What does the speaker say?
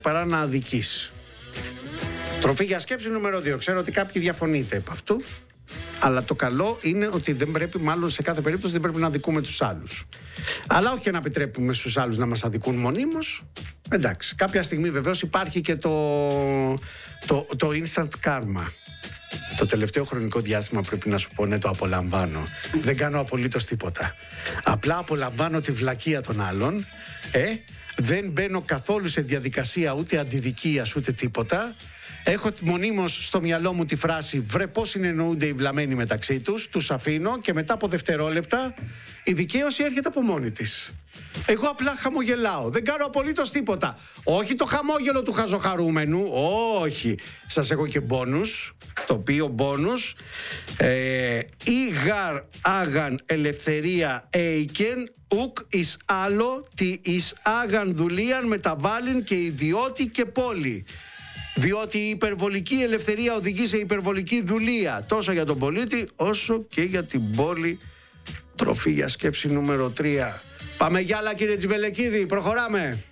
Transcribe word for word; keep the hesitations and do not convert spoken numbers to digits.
παρά να αδικείς. Τροφή για σκέψη νούμερο δύο. Ξέρω ότι κάποιοι διαφωνείτε επ' αυτού, αλλά το καλό είναι ότι δεν πρέπει, μάλλον σε κάθε περίπτωση δεν πρέπει να αδικούμε τους άλλους. Αλλά όχι να επιτρέπουμε στους άλλους να μας αδικούν μονίμως. Εντάξει, κάποια στιγμή βεβαίως υπάρχει και το, το, το instant karma. Το τελευταίο χρονικό διάστημα πρέπει να σου πω, ναι, το απολαμβάνω. Δεν κάνω απολύτως τίποτα. Απλά απολαμβάνω τη βλακεία των άλλων. Ε, δεν μπαίνω καθόλου σε διαδικασία ούτε αντιδικίας ούτε τίποτα. Έχω μονίμως στο μυαλό μου τη φράση «Βρε πώς συνεννοούνται οι βλαμμένοι μεταξύ τους», τους αφήνω και μετά από δευτερόλεπτα η δικαίωση έρχεται από μόνη της. Εγώ απλά χαμογελάω, δεν κάνω απολύτως τίποτα. Όχι το χαμόγελο του χαζοχαρούμενου, όχι. Σας έχω και μπόνους, το οποίο μπόνους ε, «Η γαρ άγαν ελευθερία έικεν, ουκ εις άλλο τι εις άγαν δουλείαν μεταβάλλην και ιδιώτη και πόλη». Διότι η υπερβολική ελευθερία οδηγεί σε υπερβολική δουλεία, τόσο για τον πολίτη όσο και για την πόλη. Τροφή για σκέψη νούμερο τρία. Πάμε για άλλα, κύριε Τζιβελεκίδη, προχωράμε.